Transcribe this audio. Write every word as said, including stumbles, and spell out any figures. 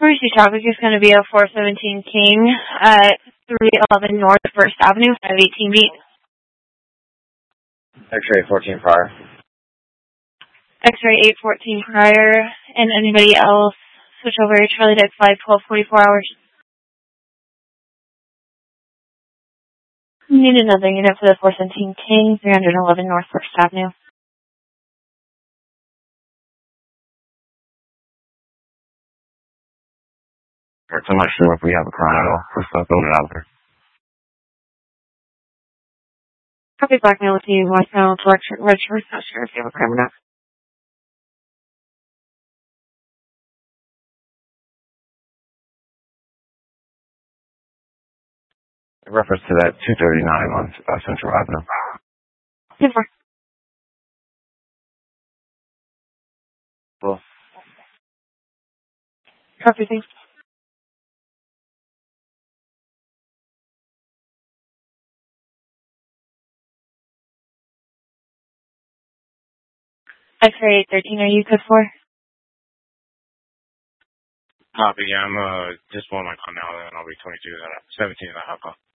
Emergency traffic is going to be a four seventeen King at three eleven North First Avenue, five eighteen beat. X-ray fourteen prior. X-ray eight fourteen prior, and anybody else switch over to Charlie Deck five twelve forty-four hours. Need another unit for the four seventeen King, three eleven North First Avenue. I'm not sure if we have a crime at all. We're still building out there. Copy blackmail with you, voicemail to lecture, register, not sure if you have a crime or not. In reference to that two thirty-nine on uh, Central Avenue. ten four. Well. Copy, thanks. X-ray eight thirteen, are you good for? Copy, yeah, I'm, uh, just pulling my call now, and I'll be twenty-two, seventeen, and I'll call.